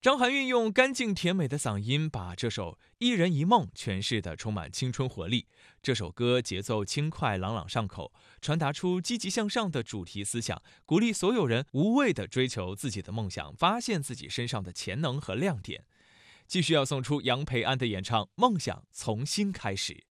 张含韵用干净甜美的嗓音，把这首《一人一梦》诠释得充满青春活力。这首歌节奏轻快，朗朗上口，传达出积极向上的主题思想，鼓励所有人无畏地追求自己的梦想，发现自己身上的潜能和亮点。继续要送出杨培安的演唱《梦想从新开始》。